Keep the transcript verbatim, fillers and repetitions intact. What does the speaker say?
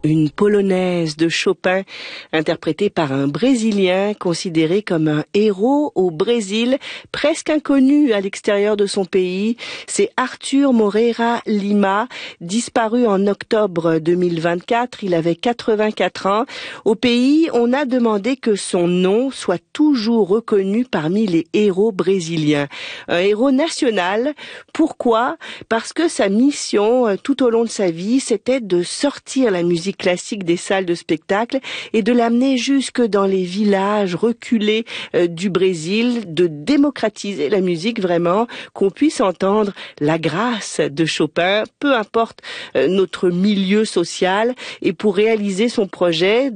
Une polonaise de Chopin, interprétée par un Brésilien considéré comme un héros au Brésil, presque inconnu à l'extérieur de son pays. C'est Arthur Moreira Lima, disparu en octobre deux mille vingt-quatre. Il avait quatre-vingt-quatre ans. Au pays, on a demandé que son nom soit toujours reconnu parmi les héros brésiliens. Un héros national. Pourquoi ? Parce que sa mission, tout au long de sa vie, c'était de sortir la musique classique des salles de spectacle et de l'amener jusque dans les villages reculés euh, du Brésil, de démocratiser la musique vraiment, qu'on puisse entendre la grâce de Chopin, peu importe euh, notre milieu social. Et pour réaliser son projet,